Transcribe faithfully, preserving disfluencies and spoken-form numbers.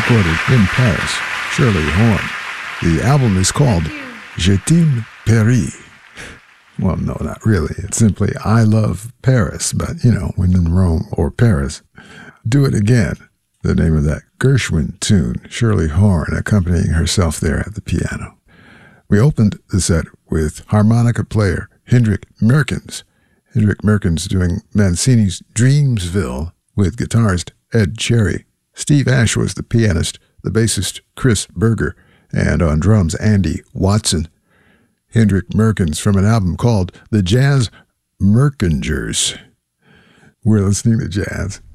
recorded in Paris, Shirley Horn. The album is called Je t'aime Paris. Well, no, not really. It's simply I Love Paris, but, you know, when in Rome or Paris. Do It Again, the name of that Gershwin tune, Shirley Horn accompanying herself there at the piano. We opened the set with harmonica player Hendrik Merkens. Hendrik Merkens doing Mancini's Dreamsville with guitarist Ed Cherry. Steve Ash was the pianist, the bassist Chris Berger, and on drums Andy Watson. Hendrik Merkens from an album called The Jazz Merkingers. We're listening to jazz